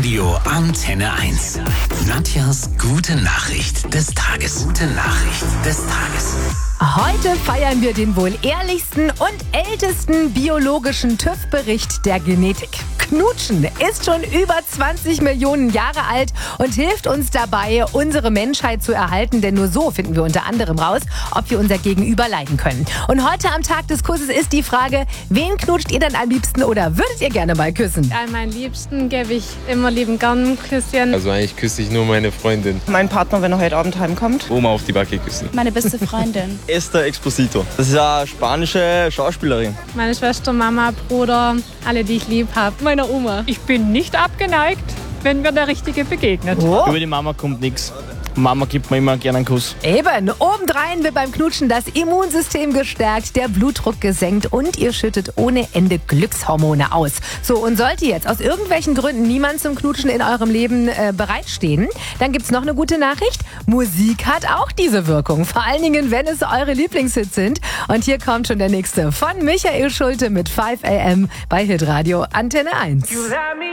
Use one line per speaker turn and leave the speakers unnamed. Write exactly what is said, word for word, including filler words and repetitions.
Radio Antenne eins. Nadjas gute Nachricht des Tages. Gute Nachricht des Tages.
Heute feiern wir den wohl ehrlichsten und ältesten biologischen TÜV-Bericht der Genetik. Knutschen ist schon über zwanzig Millionen Jahre alt und hilft uns dabei, unsere Menschheit zu erhalten, denn nur so finden wir unter anderem raus, ob wir unser Gegenüber leiden können. Und heute am Tag des Kusses ist die Frage, wen knutscht ihr denn am liebsten oder würdet ihr gerne mal küssen?
An meinen Liebsten gebe ich immer lieben gern ein Küsschen.
Also eigentlich küsse ich nur meine Freundin.
Mein Partner, wenn er heute Abend heimkommt.
Oma auf die Backe küssen.
Meine beste Freundin.
Esther Exposito. Das ist eine spanische Schauspielerin.
Meine Schwester, Mama, Bruder, alle, die ich lieb habe. Meine Oma.
Ich bin nicht abgeneigt, wenn mir der Richtige begegnet.
Oh.
Über die Mama kommt nichts. Mama gibt mir immer gerne einen Kuss.
Eben, obendrein wird beim Knutschen das Immunsystem gestärkt, der Blutdruck gesenkt und ihr schüttet ohne Ende Glückshormone aus. So, und sollte jetzt aus irgendwelchen Gründen niemand zum Knutschen in eurem Leben äh, bereitstehen, dann gibt's noch eine gute Nachricht. Musik hat auch diese Wirkung, vor allen Dingen, wenn es eure Lieblingshits sind. Und hier kommt schon der nächste von Michael Schulte mit five a m bei Hitradio Antenne eins.